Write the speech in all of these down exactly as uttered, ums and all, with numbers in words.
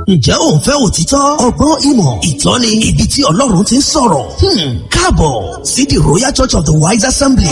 ǹjẹ́ ò ń fẹ́ òtítọ́ ọgbọ́n ìmọ̀ ìtọ́ni ibi tí Ọlọ́run ti ń sọ̀rọ̀ káàbọ̀ sí the Royal Church of the Wise Assembly.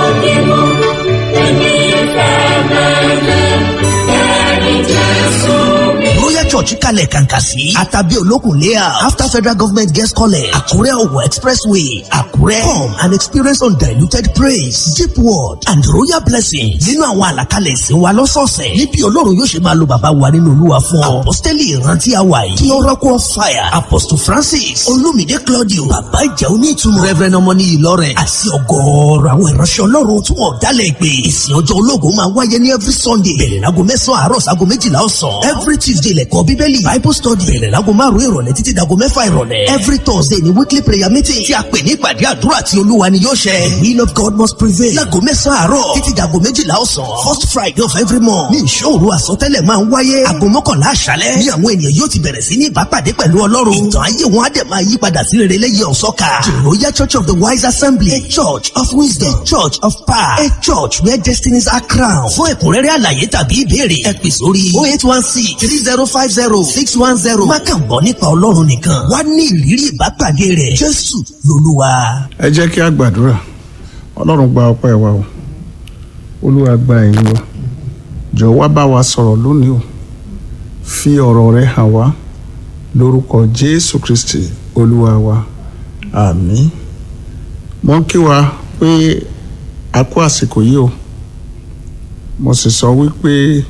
Royal Church kalẹ̀ kàǹkà sí Àtàbí Olókùn layout after Federal Government Guest College Àkúrẹ́ Ọ̀wọ̀ Expressway Àkúrẹ́. Come and experience undiluted praise, deep word and royal blessings nínú àwọn àlàkalẹ̀ ìsìn wa lọ́sọ̀ọ̀sẹ̀. Níbi Ọlọ́run yóò ṣe máa lo bàbá wa nínú Olúwa fún ọ. Apostoli ìrántí àwa yìí kí Oracle of Fire Apostle Francis Olúmídé Claudio bàbá ìjà onítùmọ̀ Reverend Ọmọníyì Lawrence àti ọgọ́ọ̀rọ̀ àwọn ìránṣẹ́ Ọlọ́run tí wọ́n dálẹ̀ pé ìsìn ọjọ́ ológun máa wáyé ní every Sunday bẹ̀rẹ̀ láago mẹ́sàn-án àárọ̀ sáago méjìlá ọ̀sán. Every Tuesday lẹ́kọ̀ọ́ Bíbélì Bible study bẹ̀rẹ̀ láago márùn-ún ìrọ̀lẹ́ títí dago mẹ́fà ìrọ̀lẹ́. Every Thursday ni weekly prayer meeting tí a pè ní ìpàdé àdúrà tí Olúwa ni yóò ṣẹ. The will of God must prevail. Láago mẹ́sàn-án àárọ̀ títí dago méjìlá ọ̀sán. First Friday of every month ní ìṣòro àsọtẹ́lẹ̀ máa ń wáyé. Aago mọ́kànlá àṣálẹ́ ní àwọn ènìyàn yóò ti bẹ̀rẹ̀ sí ní ìbápàdé pẹ̀lú Ọlọ́run. Ìtàn ayé wọn á dẹ̀ máa yí padà sí rere lẹ́yìn ọ̀sọ́ka. The Royal Church of the Wise Assembly, a church of wisdom, a church of power, a church where destinies are crowned. Fún ẹ̀kúnrẹ́rẹ́ àlàyé tàbí ìbéèrè ẹ pè sórí oh eight one six three zero five zero six one zero. Má kàn gbọ́ nípa Ọlọ́run nìkan, wá ní ìrírí ìbápàdé rẹ̀. Jésù lolúwa. Ẹ jẹ́ kí a gbàdúrà. Ọlọ́run gba ọpẹ́ wa o, Olúwa gba ẹ̀yìn wa, jọ̀ọ́ wá bá wa sọ̀rọ̀ lónìí o, fi ọ̀rọ̀ rẹ hàn wá lórúkọ Jésù Kristi Olúwa wa, àmín. Mo ń kí wa pé a kú àsìkò yìí o, mo sì sọ wípé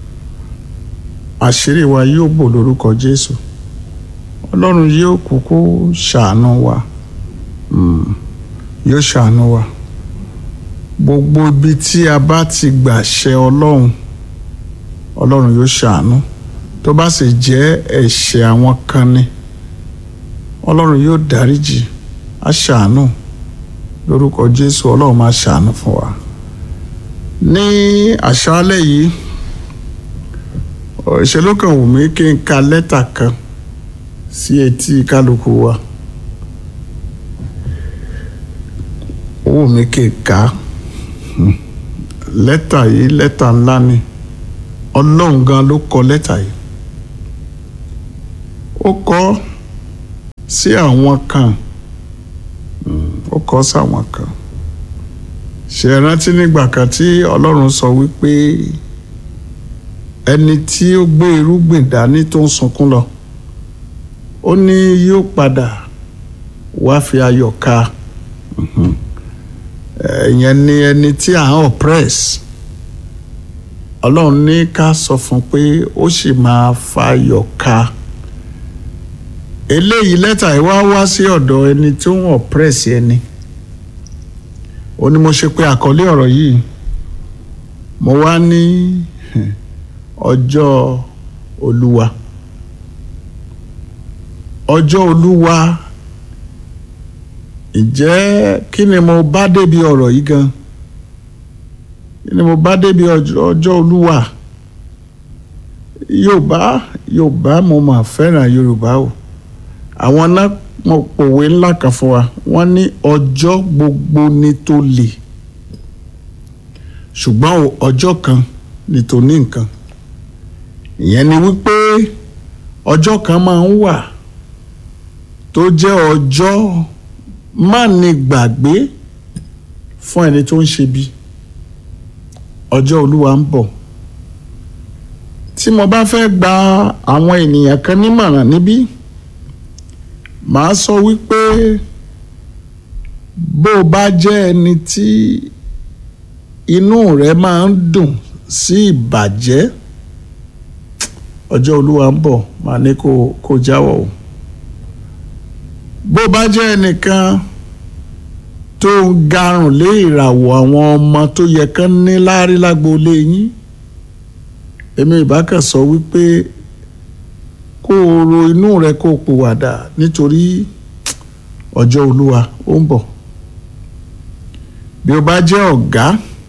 àṣírí wa yóò bò lórúkọ Jésù. Ọlọ́run yóò kúkú ṣàánú wa, yóò ṣàánú wa. Gbogbo ibi tí a bá ti gbàṣẹ Ọlọ́run, Ọlọ́run yóò ṣàánú. Tó bá sì jẹ́ ẹ̀ṣẹ̀ àwọn kan ni, Ọlọ́run yóò dáríjì, á ṣàánú. Lórúkọ Jésù Ọlọ́run máa ṣàánú fún wa. Ní àṣálẹ́ yìí, ìṣèlú kan wù mí kí n ka lẹ́tà kan sí etí kálukú wa. Ó wù mí kí n ka lẹ́tà yìí, lẹ́tà ńlá ni. Ọlọ́run gan ló kọ lẹ́tà yìí. Ó kọ sí àwọn kan, ó kọ sí àwọn kan. Ṣé ẹ rántí nígbà kan tí Ọlọ́run sọ wípé ẹni tí ó gbé irúgbìn dání tó ń sunkún lọ, ó ní yóò padà wá fi ayọ̀ ká. Ẹ̀yẹn ni ẹni tí à ń oppress. Ọlọ́run ní ká sọ fún pé ó sì máa fayọ̀ ká. Eléyìí lẹ́tà yìí wá wá sí ọ̀dọ̀ ẹni tó ń oppress ẹni. Ó ní mo ṣe pé àkọlé ọ̀rọ̀ yìí, mo wá ní ọjọ́ Olúwa. Ọjọ́ Olúwa, ìjẹ́ kí ni mo bá débi ọ̀rọ̀ yìí gan? Kí ni mo bá débi ọjọ́ Olúwa? Yorùbá Yorùbá mo máa fẹ́ràn Yorùbá o. Àwọn náà mo pòwe ńlá kan fún wa, wọ́n ní ọjọ́ gbogbo ni tó lè, ṣùgbọ́n ọjọ́ kan ni tó ní nǹkan. Ìyẹn ni wípé ọjọ́ kan máa ń wà tó jẹ́ ọjọ́ má ní gbàgbé fún ẹni tó ń ṣe bí. Ọjọ́ Olúwa ń bọ̀. Tí mo bá fẹ́ gba àwọn ènìyàn kan nímọ̀ràn níbí, màá sọ wípé bó o bá jẹ́ ẹni tí inú rẹ̀ máa ń dùn sí ìbàjẹ́, ọjọ́ Olúwa ń bọ̀, màá ní kó kó jáwọ́ o. Bó o bá jẹ́ ẹnìkan tó ń garùn lé ìràwọ̀ àwọn ọmọ tó yẹ kán ní láárí lágboolé yín, èmi ìbákan sọ wípé kó o ro inú rẹ kó o pòwàdà, nítorí ọjọ́ Olúwa ó ń bọ̀. Bí o bá jẹ́ ọ̀gá,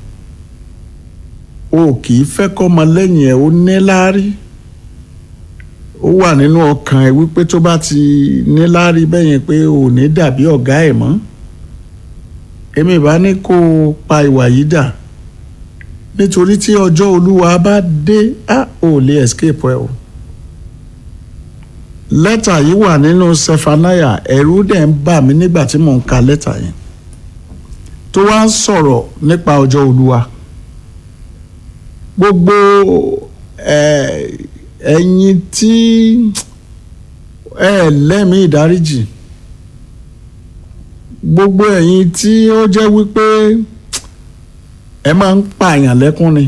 o kì í fẹ́ kọ́ ọmọ lẹ́yìn ẹ̀ ó ní láárí. Ó wà nínú ọkàn ẹ̀ wípé tó bá ti ní láárí bẹ́yẹn pé ò ní dàbí ọ̀gá ẹ̀ mọ́. Èmi ìbá ní kó o pa ìwà yìí dà, nítorí tí ọjọ́ Olúwa bá dé, á ò lè escape ẹ o. lẹ́tà yìí wà nínú Sefanaya, ẹ̀rù dẹ̀ ń bà mí nígbà tí mò ń ka lẹ́tà yẹn tó wá ń sọ̀rọ̀ nípa ọjọ́ Olúwa. Gbogbo ẹ̀yin tí ẹ lẹ́mìí ìdáríjì, gbogbo ẹ̀yin tí ó jẹ́ wípé ẹ máa ń pààyàn lẹ́kún ni,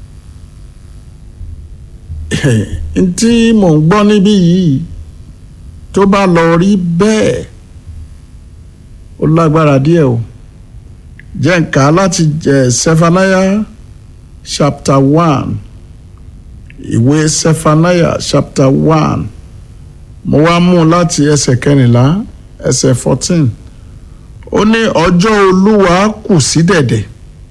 tí mò ń gbọ́ níbí yìí tó bá lọ rí bẹ́ẹ̀ ó lágbára díẹ̀ o. Jẹ́ n kà láti Sefanaya chapter one, ìwé Sefanaya chapter one, mo wá mú láti ẹsẹ̀ kẹrìnlá ẹsẹ̀ fourteen. Ó ní ọjọ́ Olúwa kù sí dẹ̀dẹ̀.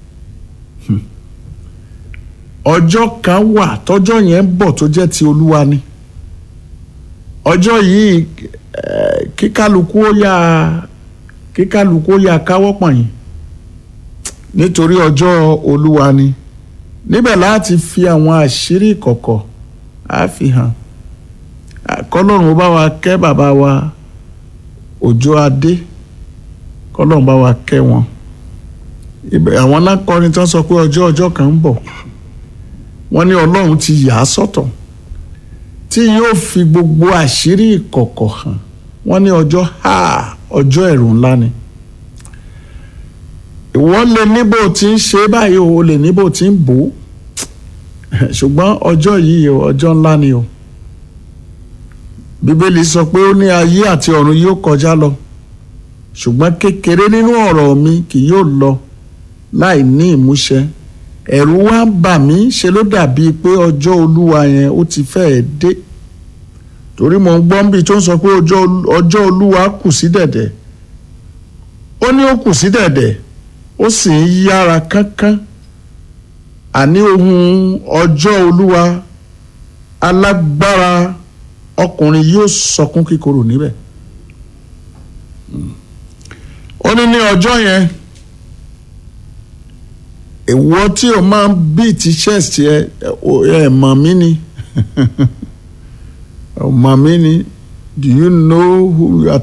Ọjọ́ kan wà tọ́jọ́ yẹn bọ̀ tó jẹ́ ti Olúwa ni. Ọjọ́ yìí kíkálukú ó yá kíkálukú ó yá káwọ́ pọ̀nyìn nítorí ọjọ́ Olúwa ni. Níbẹ̀ láti fi àwọn àṣírí ìkọ̀kọ̀ á fi hàn. Kọ́lọ́run ó bá wa kẹ́ bàbá wa Òjó Adé, kọ́lọ́run bá wa kẹ́ wọn. Ibẹ̀ àwọn náà kọrin tán sọ pé ọjọ́ ọjọ́ kan ń bọ̀, wọ́n ní Ọlọ́run ti yà á sọ́tọ̀ tí yóò fi gbogbo àṣírí ìkọ̀kọ̀ hàn. Wọ́n ní ọjọ́ ha ọjọ́ ẹ̀rù ńlá ni. Ìwọ lè níbo tí ń ṣe báyìí o lè níbo tí ń bò ó, ṣùgbọ́n ọjọ́ yìí ọjọ́ ńlá ni o. Bíbélì sọ pé ó ní ayé àti ọ̀run yóò kọjá lọ, ṣùgbọ́n kékeré nínú ọ̀rọ̀ mi kì yóò lọ láì ní ìmúṣẹ. Ẹ̀rù wá ń bà mí, ṣe ló dàbí pé ọjọ́ Olúwa yẹn ó ti fẹ́ẹ̀ dé. Torí mo ń gbọ́ níbi tó ń sọ pé ọjọ́ Olúwa kù sí dẹ̀dẹ̀. Ó ní ó kù sí dẹ̀dẹ̀, ó sì ń yára kánkán. Àní ohun ọjọ́ Olúwa alágbára ọkùnrin yóò sọkún kíkorò níbẹ̀. Ó ní ní ọjọ́ yẹn, ìwọ tí o máa ń beat chest ẹ ẹ mọ̀ mí ni mọ̀ mí ni, do you know who you are